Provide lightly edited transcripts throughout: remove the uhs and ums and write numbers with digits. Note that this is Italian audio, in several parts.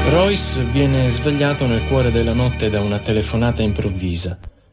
Royce viene svegliato nel cuore della notte da una telefonata improvvisa.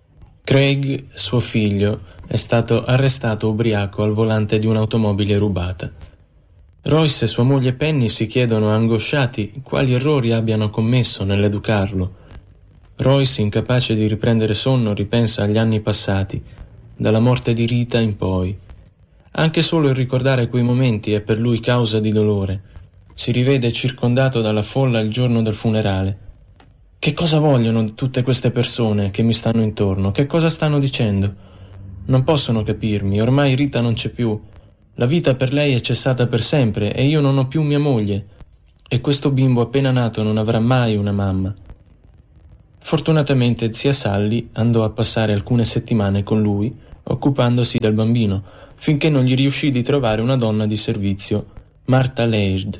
Craig, suo figlio, è stato arrestato ubriaco al volante di un'automobile rubata. Royce e sua moglie Penny si chiedono angosciati quali errori abbiano commesso nell'educarlo. Royce, incapace di riprendere sonno, ripensa agli anni passati, dalla morte di Rita in poi. Anche solo il ricordare quei momenti è per lui causa di dolore. Si rivede circondato dalla folla il giorno del funerale. Che cosa vogliono tutte queste persone che mi stanno intorno? Che cosa stanno dicendo? Non possono capirmi, ormai Rita non c'è più. La vita per lei è cessata per sempre e io non ho più mia moglie. E questo bimbo appena nato non avrà mai una mamma. Fortunatamente zia Sally andò a passare alcune settimane con lui, occupandosi del bambino, finché non gli riuscì di trovare una donna di servizio, Martha Laird.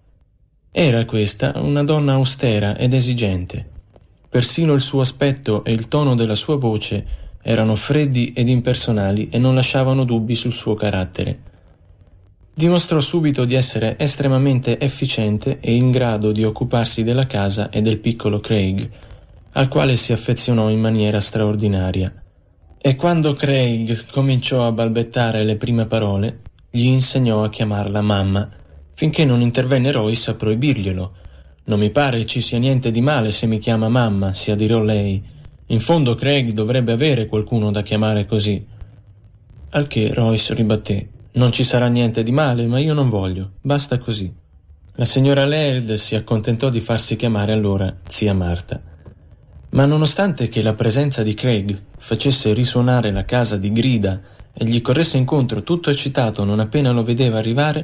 Era questa una donna austera ed esigente. Persino il suo aspetto e il tono della sua voce erano freddi ed impersonali e non lasciavano dubbi sul suo carattere. Dimostrò subito di essere estremamente efficiente e in grado di occuparsi della casa e del piccolo Craig, al quale si affezionò in maniera straordinaria. E quando Craig cominciò a balbettare le prime parole, gli insegnò a chiamarla mamma, finché non intervenne Royce a proibirglielo. «Non mi pare ci sia niente di male se mi chiama mamma», si adirò lei. «In fondo Craig dovrebbe avere qualcuno da chiamare così». Al che Royce ribatté: «Non ci sarà niente di male, ma io non voglio, basta così». La signora Laird si accontentò di farsi chiamare allora zia Marta. Ma nonostante che la presenza di Craig facesse risuonare la casa di grida e gli corresse incontro tutto eccitato non appena lo vedeva arrivare,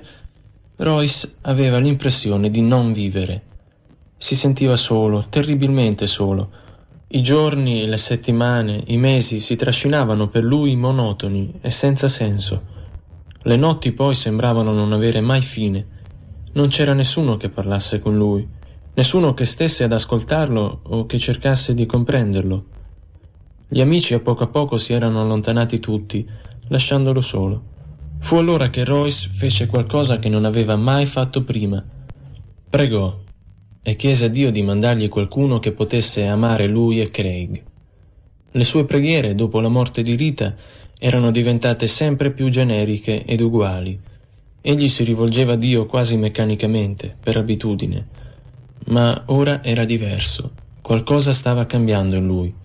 Royce aveva l'impressione di non vivere. Si sentiva solo, terribilmente solo. I giorni, le settimane, i mesi si trascinavano per lui monotoni e senza senso. Le notti poi sembravano non avere mai fine. Non c'era nessuno che parlasse con lui, nessuno che stesse ad ascoltarlo o che cercasse di comprenderlo. Gli amici a poco si erano allontanati tutti, lasciandolo solo. Fu allora che Royce fece qualcosa che non aveva mai fatto prima. Pregò e chiese a Dio di mandargli qualcuno che potesse amare lui e Craig. Le sue preghiere, dopo la morte di Rita, erano diventate sempre più generiche ed uguali. Egli si rivolgeva a Dio quasi meccanicamente, per abitudine. Ma ora era diverso. Qualcosa stava cambiando in lui.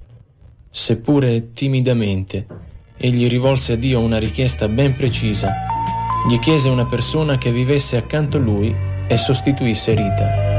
Seppure timidamente, egli rivolse a Dio una richiesta ben precisa. Gli chiese una persona che vivesse accanto a lui e sostituisse Rita.